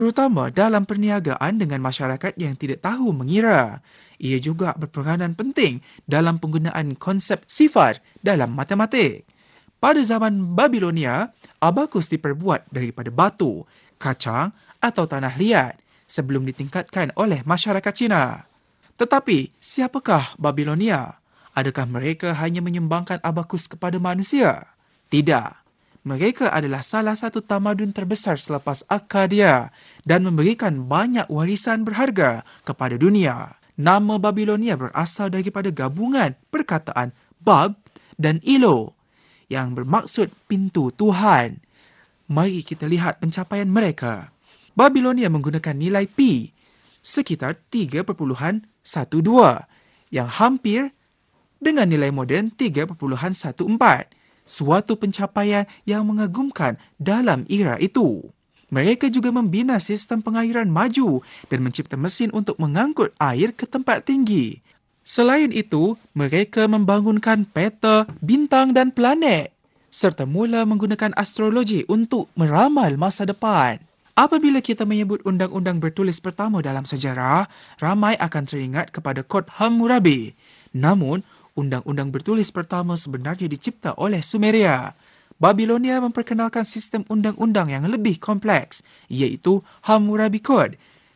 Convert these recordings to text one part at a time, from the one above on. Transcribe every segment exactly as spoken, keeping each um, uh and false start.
terutama dalam perniagaan dengan masyarakat yang tidak tahu mengira. Ia juga berperanan penting dalam penggunaan konsep sifar dalam matematik. Pada zaman Babilonia, abakus diperbuat daripada batu, kacang atau tanah liat sebelum ditingkatkan oleh masyarakat Cina. Tetapi, siapakah Babilonia? Adakah mereka hanya menyumbangkan abakus kepada manusia? Tidak. Mereka adalah salah satu tamadun terbesar selepas Akkadia dan memberikan banyak warisan berharga kepada dunia. Nama Babilonia berasal daripada gabungan perkataan Bab dan Ilo yang bermaksud pintu Tuhan. Mari kita lihat pencapaian mereka. Babilonia menggunakan nilai pi sekitar tiga perpuluhan satu dua yang hampir dengan nilai moden tiga perpuluhan satu empat. Suatu pencapaian yang mengagumkan dalam era itu. Mereka juga membina sistem pengairan maju dan mencipta mesin untuk mengangkut air ke tempat tinggi. Selain itu, mereka membangunkan peta, bintang dan planet serta mula menggunakan astrologi untuk meramal masa depan. Apabila kita menyebut undang-undang bertulis pertama dalam sejarah, ramai akan teringat kepada Kod Hammurabi. Namun, undang-undang bertulis pertama sebenarnya dicipta oleh Sumeria. Babilonia memperkenalkan sistem undang-undang yang lebih kompleks, iaitu Hammurabi Code,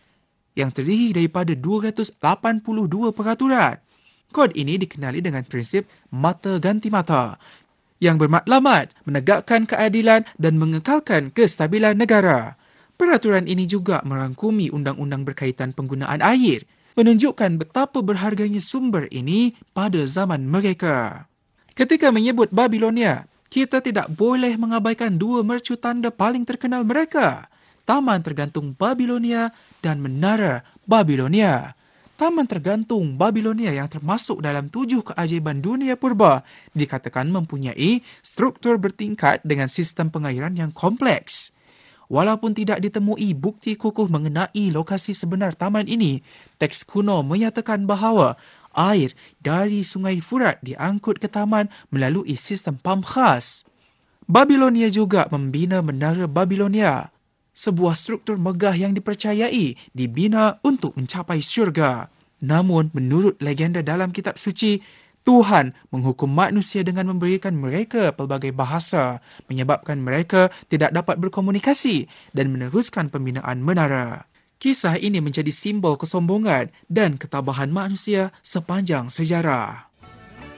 yang terdiri daripada dua ratus lapan puluh dua peraturan. Kod ini dikenali dengan prinsip mata ganti mata, yang bermatlamat menegakkan keadilan dan mengekalkan kestabilan negara. Peraturan ini juga merangkumi undang-undang berkaitan penggunaan air, menunjukkan betapa berharganya sumber ini pada zaman mereka. Ketika menyebut Babilonia, kita tidak boleh mengabaikan dua mercu tanda paling terkenal mereka, Taman Tergantung Babilonia dan Menara Babilonia. Taman Tergantung Babilonia yang termasuk dalam tujuh keajaiban dunia purba dikatakan mempunyai struktur bertingkat dengan sistem pengairan yang kompleks. Walaupun tidak ditemui bukti kukuh mengenai lokasi sebenar taman ini, teks kuno menyatakan bahawa air dari Sungai Furat diangkut ke taman melalui sistem pam khas. Babilonia juga membina Menara Babilonia, sebuah struktur megah yang dipercayai dibina untuk mencapai syurga. Namun, menurut legenda dalam kitab suci, Tuhan menghukum manusia dengan memberikan mereka pelbagai bahasa, menyebabkan mereka tidak dapat berkomunikasi dan meneruskan pembinaan menara. Kisah ini menjadi simbol kesombongan dan ketabahan manusia sepanjang sejarah.